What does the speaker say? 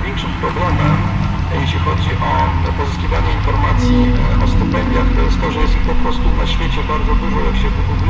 największym problemem, jeśli chodzi o pozyskiwanie informacji o stypendiach, to jest to, że jest ich po prostu na świecie bardzo dużo. Jak się Google